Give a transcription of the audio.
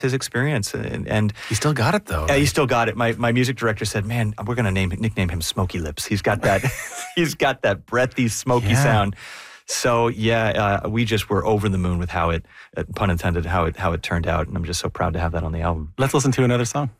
his experience. And he still got it, though. Yeah, he still got it. My music director said, "Man, we're going to nickname him Smoky Lips. He's got that, he's got that breathy, smoky sound." So we just were over the moon with how it, pun intended, how it turned out, and I'm just so proud to have that on the album. Let's listen to another song.